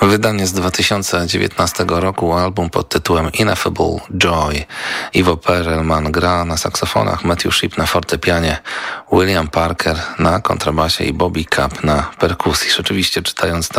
Wydanie z 2019 roku, album pod tytułem Ineffable Joy. Ivo Perelman gra na saksofonach, Matthew Shipp na fortepianie, William Parker na kontrabasie i Bobby Capp na perkusji. Rzeczywiście, czytając